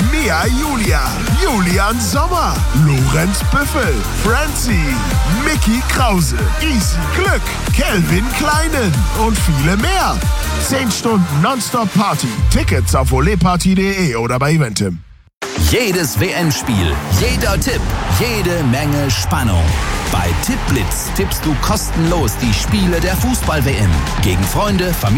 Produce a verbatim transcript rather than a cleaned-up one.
Mia Julia, Julian Sommer, Lorenz Büffel, Franzi, Mickey Krause, Easy Glück, Kelvin Kleinen und viele mehr. Zehn Stunden Nonstop Party. Tickets auf oleparty punkt de oder bei Eventim. Jedes W M-Spiel, jeder Tipp, jede Menge Spannung. Bei Tippblitz tippst du kostenlos die Spiele der Fußball-W M. Gegen Freunde, Familie